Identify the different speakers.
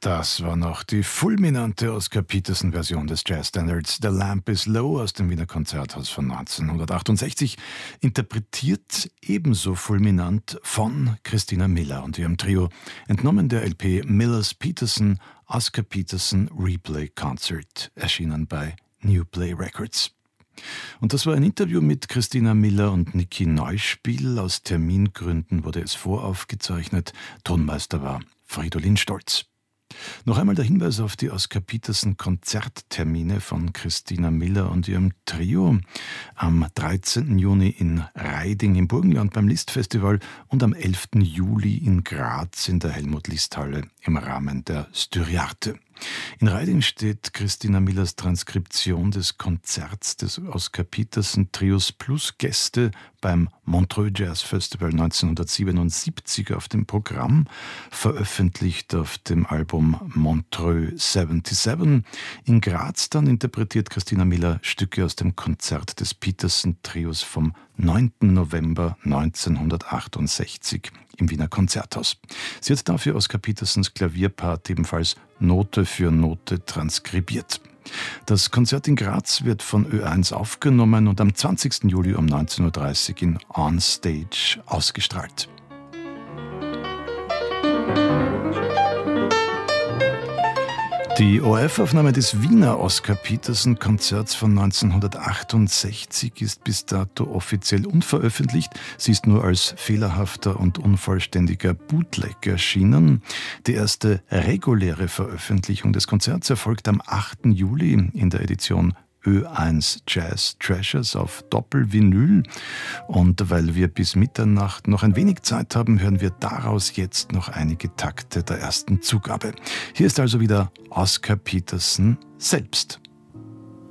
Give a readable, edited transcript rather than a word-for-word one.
Speaker 1: Das war noch die fulminante Oscar Peterson-Version des Jazzstandards The Lamp is Low aus dem Wiener Konzerthaus von 1968, interpretiert ebenso fulminant von Christina Miller und ihrem Trio, entnommen der LP Miller's Peterson Oscar Peterson Replay Concert, erschienen bei New Play Records. Und das war ein Interview mit Christina Miller und Niki Neuspiel. Aus Termingründen wurde es voraufgezeichnet. Tonmeister war Fridolin Stolz. Noch einmal der Hinweis auf die Oscar Peterson Konzerttermine von Christina Miller und ihrem Trio. Am 13. Juni in Raiding im Burgenland beim Liszt-Festival und am 11. Juli in Graz in der Helmut-Liszt-Halle im Rahmen der Styriarte. In Raiding steht Christina Millers Transkription des Konzerts des Oscar Peterson Trios plus Gäste beim Montreux Jazz Festival 1977 auf dem Programm, veröffentlicht auf dem Album Montreux 77. In Graz dann interpretiert Christina Miller Stücke aus dem Konzert des Peterson Trios vom 9. November 1968 im Wiener Konzerthaus. Sie hat dafür Oscar Petersons Klavierpart ebenfalls Note für Note transkribiert. Das Konzert in Graz wird von Ö1 aufgenommen und am 20. Juli um 19.30 Uhr in On Stage ausgestrahlt. Die ORF-Aufnahme des Wiener Oscar Peterson-Konzerts von 1968 ist bis dato offiziell unveröffentlicht. Sie ist nur als fehlerhafter und unvollständiger Bootleg erschienen. Die erste reguläre Veröffentlichung des Konzerts erfolgt am 8. Juli in der Edition Ö1 Jazz Treasures auf Doppelvinyl. Und weil wir bis Mitternacht noch ein wenig Zeit haben, hören wir daraus jetzt noch einige Takte der ersten Zugabe. Hier ist also wieder Oscar Peterson selbst.